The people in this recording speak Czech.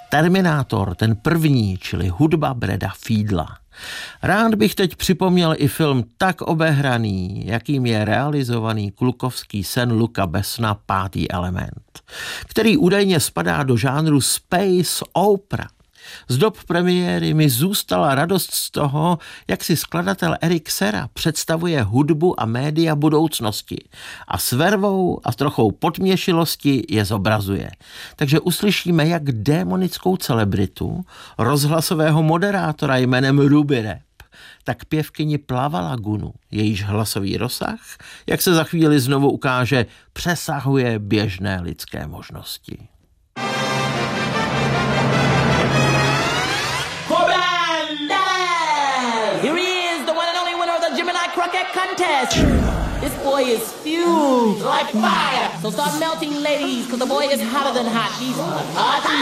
Terminátor, ten první, čili hudba Brada Fiedla. Rád bych teď připomněl i film tak obehraný, jakým je realizovaný klukovský sen Luca Bessona Pátý element, který údajně spadá do žánru space opera. Z dob premiéry mi zůstala radost z toho, jak si skladatel Eric Serra představuje hudbu a média budoucnosti a s vervou a trochou podměšilosti je zobrazuje. Takže uslyšíme jak démonickou celebritu, rozhlasového moderátora jménem Ruby Rap, tak pěvkyni Plava Lagunu, jejíž hlasový rozsah, jak se za chvíli znovu ukáže, přesahuje běžné lidské možnosti. Contest. This boy is fused like fire. So start melting, ladies, because the boy is hotter than hot. He's hot.